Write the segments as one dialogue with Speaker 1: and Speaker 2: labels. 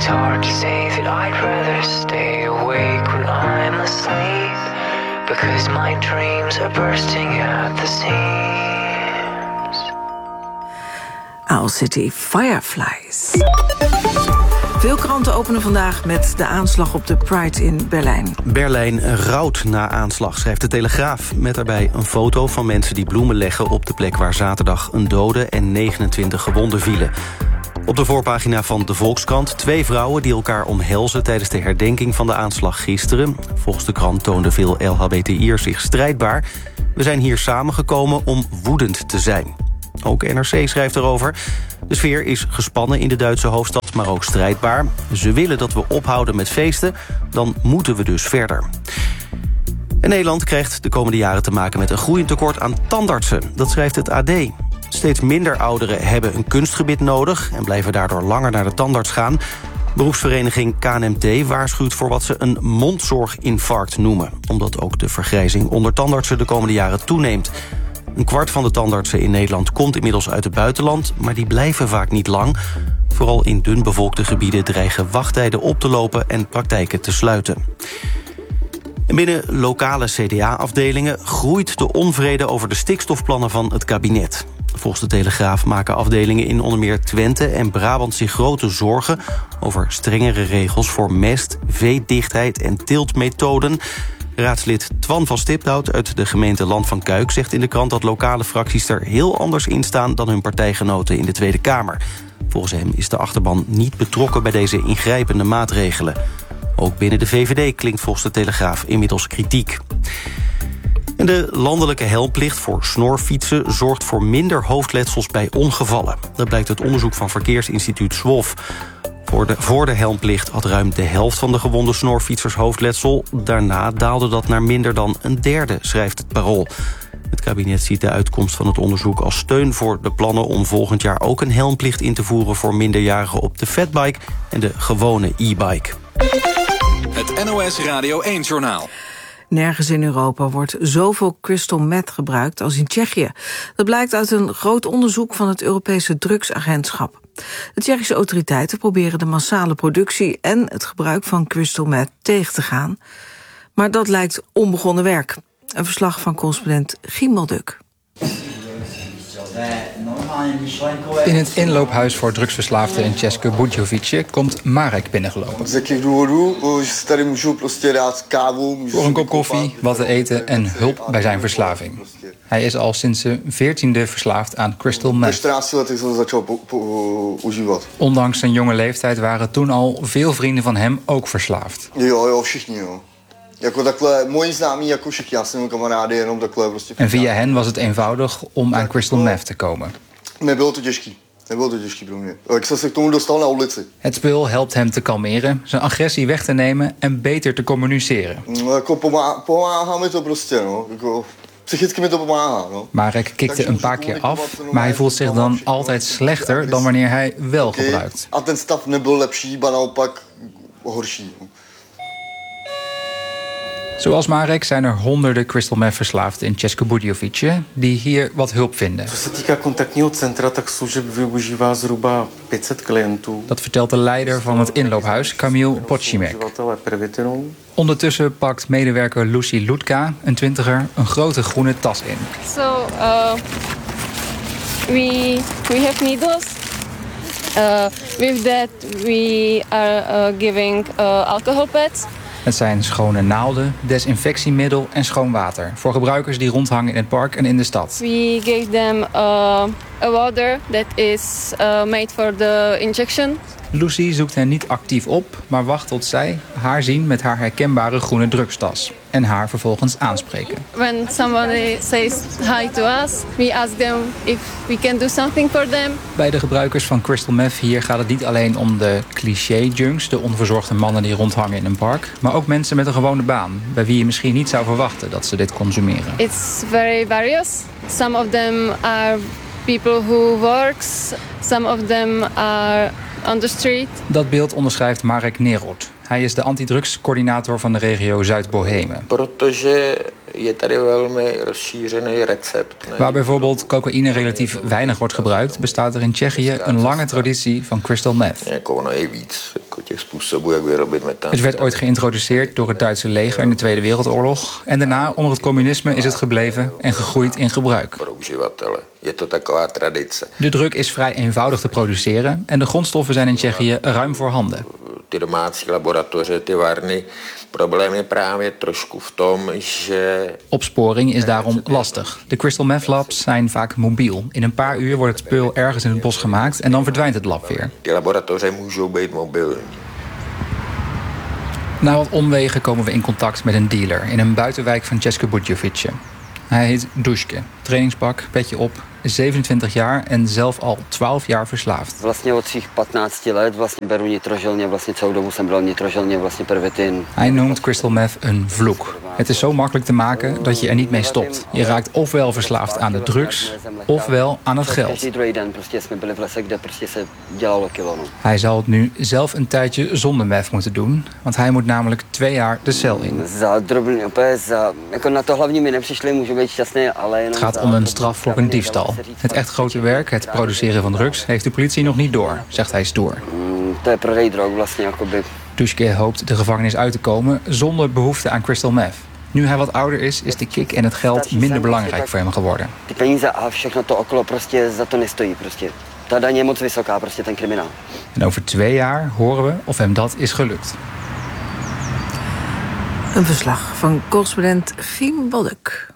Speaker 1: hard to say that I'd rather stay awake when I'm asleep, because my dreams are bursting at the seams.
Speaker 2: Owl City Fireflies. Veel kranten openen vandaag met de aanslag op de Pride in Berlijn.
Speaker 3: Berlijn rouwt na aanslag, schrijft de Telegraaf. Met daarbij een foto van mensen die bloemen leggen op de plek waar zaterdag een dode en 29 gewonden vielen. Op de voorpagina van de Volkskrant 2 vrouwen die elkaar omhelzen tijdens de herdenking van de aanslag gisteren. Volgens de krant toonden veel LHBTI'ers zich strijdbaar. We zijn hier samengekomen om woedend te zijn. Ook NRC schrijft erover. De sfeer is gespannen in de Duitse hoofdstad, maar ook strijdbaar. Ze willen dat we ophouden met feesten, dan moeten we dus verder. En Nederland krijgt de komende jaren te maken met een groeiend tekort aan tandartsen. Dat schrijft het AD. Steeds minder ouderen hebben een kunstgebit nodig en blijven daardoor langer naar de tandarts gaan. Beroepsvereniging KNMT waarschuwt voor wat ze een mondzorginfarct noemen, omdat ook de vergrijzing onder tandartsen de komende jaren toeneemt. 1/4 van de tandartsen in Nederland komt inmiddels uit het buitenland, maar die blijven vaak niet lang. Vooral in dunbevolkte gebieden dreigen wachttijden op te lopen en praktijken te sluiten. En binnen lokale CDA-afdelingen groeit de onvrede over de stikstofplannen van het kabinet. Volgens de Telegraaf maken afdelingen in onder meer Twente en Brabant zich grote zorgen over strengere regels voor mest, veedichtheid en teeltmethoden. Raadslid Twan van Stiphout uit de gemeente Land van Kuik zegt in de krant dat lokale fracties er heel anders in staan dan hun partijgenoten in de Tweede Kamer. Volgens hem is de achterban niet betrokken bij deze ingrijpende maatregelen. Ook binnen de VVD klinkt volgens de Telegraaf inmiddels kritiek. En de landelijke helmplicht voor snorfietsen zorgt voor minder hoofdletsels bij ongevallen. Dat blijkt uit onderzoek van Verkeersinstituut SWOF. Voor de helmplicht had ruim de helft van de gewonde snorfietsers hoofdletsel. Daarna daalde dat naar minder dan een derde, schrijft het Parool. Het kabinet ziet de uitkomst van het onderzoek als steun voor de plannen om volgend jaar ook een helmplicht in te voeren voor minderjarigen op de fatbike en de gewone e-bike.
Speaker 4: Het NOS Radio 1-journaal.
Speaker 2: Nergens in Europa wordt zoveel crystal meth gebruikt als in Tsjechië. Dat blijkt uit een groot onderzoek van het Europese drugsagentschap. De Tsjechische autoriteiten proberen de massale productie en het gebruik van crystal meth tegen te gaan. Maar dat lijkt onbegonnen werk. Een verslag van correspondent Giem Duk.
Speaker 5: In het inloophuis voor drugsverslaafden in České Budějovice komt Marek binnengelopen. Voor een kop koffie, wat te eten en hulp bij zijn verslaving. Hij is al sinds zijn 14e verslaafd aan crystal meth. Ondanks zijn jonge leeftijd waren toen al veel vrienden van hem ook verslaafd. En via hen was het eenvoudig om aan crystal meth te komen. Het spul helpt hem te kalmeren, zijn agressie weg te nemen en beter te communiceren. Marek kikte een paar keer af, maar hij voelt zich dan altijd slechter dan wanneer hij wel gebruikt. Zoals Marek zijn er honderden crystal meth verslaafden in České Budějovice die hier wat hulp vinden. Dat vertelt de leider van het inloophuis, Kamil Pocimek. Ondertussen pakt medewerker Lucy Lutka, een 20er, een grote groene tas in.
Speaker 6: So we have needles. With that we are giving alcohol pads.
Speaker 5: Het zijn schone naalden, desinfectiemiddel en schoon water voor gebruikers die rondhangen in het park en in de stad.
Speaker 6: We gave them a water that is made for the injection.
Speaker 5: Lucy zoekt hen niet actief op, maar wacht tot zij haar zien met haar herkenbare groene drugstas en haar vervolgens aanspreken.
Speaker 6: When somebody says hi to us, we ask them if we can do something for them.
Speaker 5: Bij de gebruikers van crystal meth hier gaat het niet alleen om de cliché-junks, de onverzorgde mannen die rondhangen in een park, maar ook mensen met een gewone baan, bij wie je misschien niet zou verwachten dat ze dit consumeren.
Speaker 6: It's very various. Some of them are people who works, some of them are on the street.
Speaker 5: Dat beeld onderschrijft Marek Nerod. Hij is de antidrugscoördinator van de regio Zuid-Bohemen. Waar bijvoorbeeld cocaïne relatief weinig wordt gebruikt, bestaat er in Tsjechië een lange traditie van crystal meth. Het werd ooit geïntroduceerd door het Duitse leger in de Tweede Wereldoorlog. En daarna, onder het communisme, is het gebleven en gegroeid in gebruik. De drug is vrij eenvoudig te produceren en de grondstoffen zijn in Tsjechië ruim voorhanden. Opsporing is daarom lastig. De crystal meth labs zijn vaak mobiel. In een paar uur wordt het spul ergens in het bos gemaakt en dan verdwijnt het lab weer. Na wat omwegen komen we in contact met een dealer in een buitenwijk van České Budějovice. Hij heet Duške. Trainingspak, petje op, 27 jaar en zelf al 12 jaar verslaafd. Hij noemt crystal meth een vloek. Het is zo makkelijk te maken dat je er niet mee stopt. Je raakt ofwel verslaafd aan de drugs, ofwel aan het geld. Hij zal het nu zelf een tijdje zonder meth moeten doen, want hij moet namelijk 2 jaar de cel in. Het gaat om een straf voor een diefstal. Het echt grote werk, het produceren van drugs, heeft de politie nog niet door, zegt hij stoer. Duške hoopt de gevangenis uit te komen zonder behoefte aan crystal meth. Nu hij wat ouder is de kick en het geld minder belangrijk voor hem geworden. En over 2 jaar horen we of hem dat is gelukt.
Speaker 2: Een verslag van correspondent Giem Bolduk.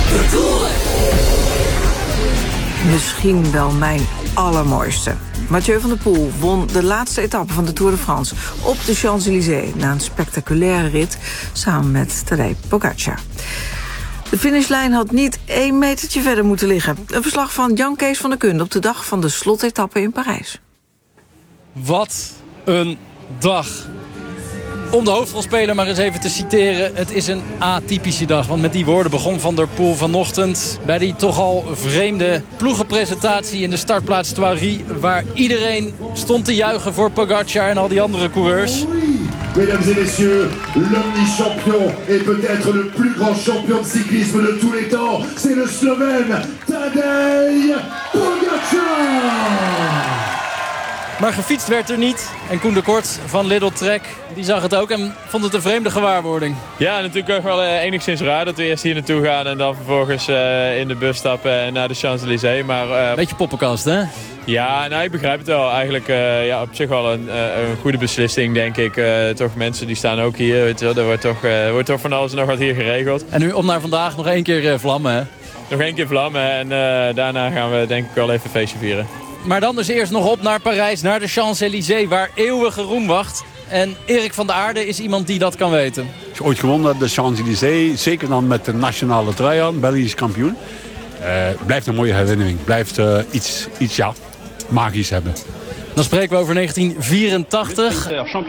Speaker 2: Misschien wel mijn allermooiste. Mathieu van der Poel won de laatste etappe van de Tour de France op de Champs-Élysées na een spectaculaire rit samen met Tadej Pogačar. De finishlijn had niet 1 metertje verder moeten liggen. Een verslag van Jan Kees van der Kunde op de dag van de slotetappe in Parijs.
Speaker 7: Wat een dag. Om de hoofdrolspeler maar eens even te citeren. Het is een atypische dag. Want met die woorden begon Van der Poel vanochtend bij die toch al vreemde ploegenpresentatie in de startplaats Thoiry. Waar iedereen stond te juichen voor Pogačar en al die andere coureurs.
Speaker 8: Mesdames et messieurs, l'omni-champion et peut-être le plus grand champion de cyclisme de tous les temps. C'est le Slovène Tadej Pogačar.
Speaker 7: Maar gefietst werd er niet. En Koen de Kort van Lidl Trek, die zag het ook en vond het een vreemde gewaarwording.
Speaker 9: Ja, natuurlijk ook wel enigszins raar dat we eerst hier naartoe gaan en dan vervolgens in de bus stappen en naar de Champs-Élysées. Maar
Speaker 7: beetje poppenkast, hè?
Speaker 9: Ja, nou, ik begrijp het wel. Eigenlijk op zich wel een goede beslissing, denk ik. Toch mensen die staan ook hier. Weet je wel, er wordt toch van alles en nog wat hier geregeld.
Speaker 7: En nu op naar vandaag nog 1 keer vlammen, hè?
Speaker 9: Nog 1 keer vlammen en daarna gaan we denk ik wel even een feestje vieren.
Speaker 7: Maar dan dus eerst nog op naar Parijs, naar de Champs-Élysées, waar eeuwige roem wacht. En Erik van der Aarde is iemand die dat kan weten.
Speaker 10: Als je ooit gewonnen hebt, de Champs-Élysées, zeker dan met de nationale trui aan, Belgisch kampioen. Blijft een mooie herinnering. Blijft iets magisch hebben.
Speaker 7: Dan spreken we over 1984.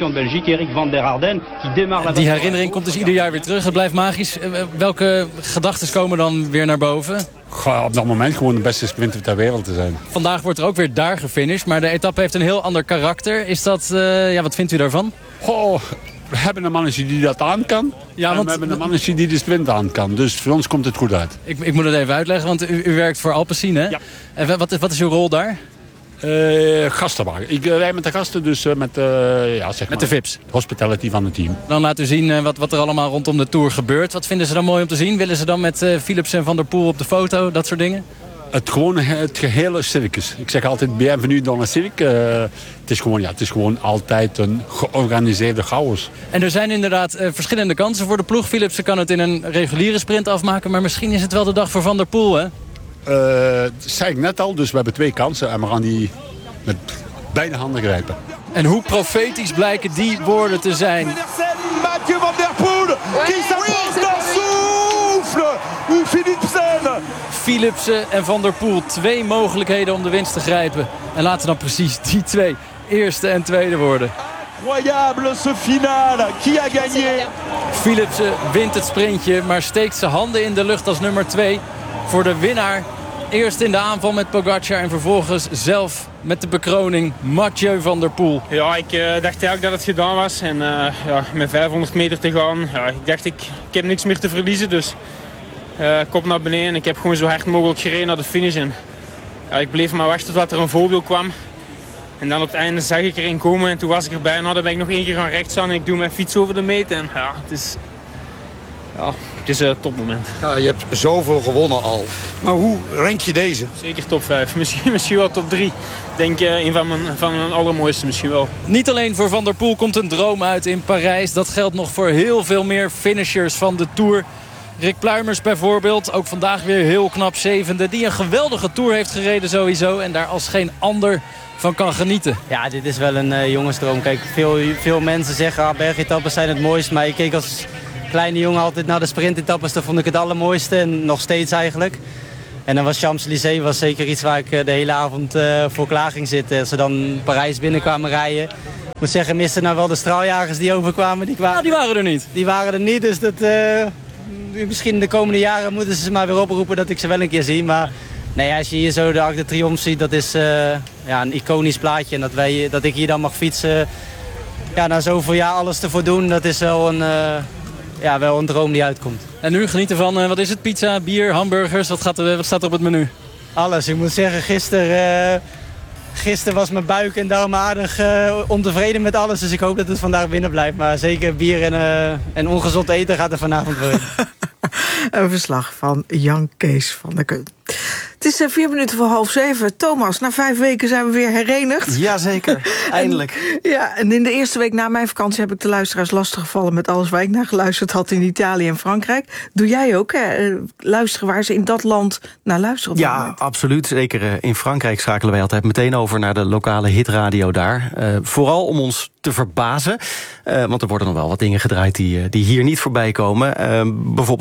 Speaker 7: Die herinnering komt dus ieder jaar weer terug. Het blijft magisch. Welke gedachten komen dan weer naar boven?
Speaker 10: Op dat moment gewoon de beste sprinter ter wereld te zijn.
Speaker 7: Vandaag wordt er ook weer daar gefinished. Maar de etappe heeft een heel ander karakter. Is dat, wat vindt u daarvan?
Speaker 10: We hebben een mannetje die dat aan kan. Ja, want we hebben een mannetje die de sprint aan kan. Dus voor ons komt het goed uit.
Speaker 7: Ik moet het even uitleggen, want u werkt voor Alpecin, hè? Ja. En wat is uw rol daar?
Speaker 10: Gastenwagen. Ik rijd met de gasten, dus met de
Speaker 7: VIP's.
Speaker 10: Hospitality van het team.
Speaker 7: Dan laat u zien wat er allemaal rondom de Tour gebeurt. Wat vinden ze dan mooi om te zien? Willen ze dan met Philips en Van der Poel op de foto? Dat soort dingen?
Speaker 10: Het gehele circus. Ik zeg altijd bienvenue dans le cirque. Het is gewoon altijd een georganiseerde chaos.
Speaker 7: En er zijn inderdaad verschillende kansen voor de ploeg. Philipsen kan het in een reguliere sprint afmaken. Maar misschien is het wel de dag voor Van der Poel, hè?
Speaker 10: Dat zei ik net al, dus we hebben 2 kansen en we gaan die met beide handen grijpen.
Speaker 7: En hoe profetisch blijken die woorden te zijn.
Speaker 8: Mathieu van der Poel, qui s'avance d'un souffle,
Speaker 7: Philipsen en Van der Poel, 2 mogelijkheden om de winst te grijpen. En laten dan precies die 2 eerste en tweede worden.
Speaker 8: Incroyable ce finale, qui a gagné?
Speaker 7: Philipsen wint het sprintje, maar steekt zijn handen in de lucht als nummer 2 voor de winnaar Eerst in de aanval met Pogacar en vervolgens zelf met de bekroning Mathieu van der Poel.
Speaker 11: Ja, ik dacht eigenlijk dat het gedaan was. En met 500 meter te gaan, ik dacht ik heb niks meer te verliezen. Dus kop naar beneden. Ik heb gewoon zo hard mogelijk gereden naar de finish. En ik bleef maar wachten tot er een voorbeeld kwam. En dan op het einde zag ik erin komen en toen was ik erbij. Nou, dan ben ik nog 1 keer gaan rechts aan en ik doe mijn fiets over de meet. En het is een topmoment.
Speaker 12: Ja, je hebt zoveel gewonnen al. Maar hoe rank je deze?
Speaker 11: Zeker top 5. Misschien wel top 3. Ik denk een van mijn allermooiste misschien wel.
Speaker 7: Niet alleen voor Van der Poel komt een droom uit in Parijs. Dat geldt nog voor heel veel meer finishers van de Tour. Rick Pluimers bijvoorbeeld, ook vandaag weer heel knap 7e. Die een geweldige Tour heeft gereden sowieso. En daar als geen ander van kan genieten.
Speaker 13: Ja, dit is wel een jongensdroom. Kijk, veel mensen zeggen bergetappes zijn het mooist. Maar ik keek als kleine jongen altijd naar de sprintetappes. Dat vond ik het allermooiste en nog steeds eigenlijk. En dan was Champs-Élysées zeker iets waar ik de hele avond voor klaar ging zitten. Als ze dan Parijs binnenkwamen rijden. Ik moet zeggen, misten nou wel de straaljagers die overkwamen. Die
Speaker 7: waren er niet.
Speaker 13: Die waren er niet, dus dat... misschien de komende jaren moeten ze maar weer oproepen dat ik ze wel een keer zie. Maar nee, als je hier zo de Arc de Triomphe ziet, dat is een iconisch plaatje. En dat ik hier dan mag fietsen, na zoveel jaar alles ervoor doen, dat is wel een droom die uitkomt.
Speaker 7: En nu genieten van, wat is het, pizza, bier, hamburgers, wat staat er op het menu?
Speaker 13: Alles. Ik moet zeggen, gisteren was mijn buik en darm aardig ontevreden met alles. Dus ik hoop dat het vandaag binnen blijft. Maar zeker bier en ongezond eten gaat er vanavond voor in.
Speaker 2: Een verslag van Jan Kees van der Keun. Het is 6:04. Thomas, na 5 weken zijn we weer herenigd.
Speaker 3: Jazeker, eindelijk.
Speaker 2: En in de eerste week na mijn vakantie heb ik de luisteraars lastiggevallen met alles waar ik naar geluisterd had in Italië en Frankrijk. Doe jij ook, hè? Luisteren waar ze in dat land naar luisteren op dat moment.
Speaker 3: Absoluut. Zeker in Frankrijk schakelen wij altijd meteen over naar de lokale hitradio daar. Vooral om ons te verbazen. Want er worden nog wel wat dingen gedraaid die hier niet voorbij komen. Bijvoorbeeld